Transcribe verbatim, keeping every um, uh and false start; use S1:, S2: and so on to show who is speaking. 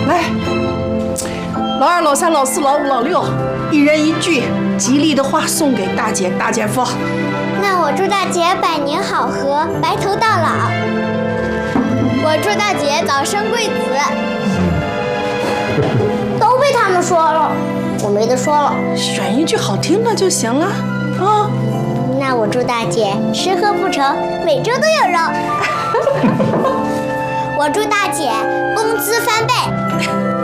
S1: 来，老二、老三、老四、老五、老六，一人一句吉利的话送给大姐、大姐夫。
S2: 那我祝大姐百年好合，白头到老。我祝大姐早生贵子。都被他们说了，我没得说了。
S1: 选一句好听的就行了啊。
S2: 那我祝大姐吃喝不愁，每周都有肉。我祝大姐工资翻倍。